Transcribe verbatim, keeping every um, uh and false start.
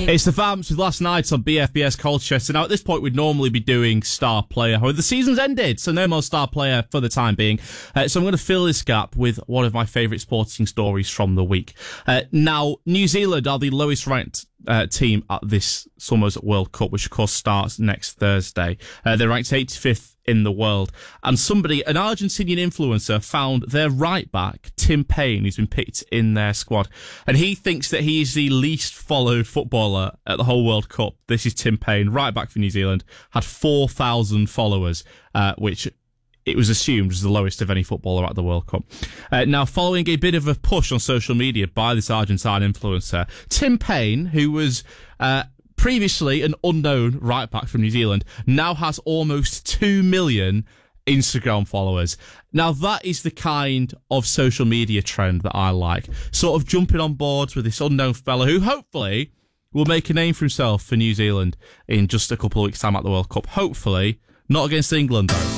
It's the Vamps with Last Night on B F B S Colchester. Now, at this point, we'd normally be doing Star Player. However, the season's ended, so no more Star Player for the time being. Uh, so I'm going to fill this gap with one of my favourite sporting stories from the week. Uh, now, New Zealand are the lowest ranked uh, team at this summer's World Cup, which of course starts next Thursday. Uh, they're ranked eighty-fifth in the world. And somebody, an Argentinian influencer, found their right back, Tim Payne, who's been picked in their squad. And he thinks that he is the least followed footballer at the whole World Cup. This is Tim Payne, right back for New Zealand, had four thousand followers, uh, which it was assumed was the lowest of any footballer at the World Cup. Uh, now, following a bit of a push on social media by this Argentine influencer, Tim Payne, who was uh, previously an unknown right back from New Zealand, now has almost two million Instagram followers. Now, that is the kind of social media trend that I like. Sort of jumping on boards with this unknown fella who hopefully will make a name for himself for New Zealand in just a couple of weeks' time at the World Cup. Hopefully, not against England, though.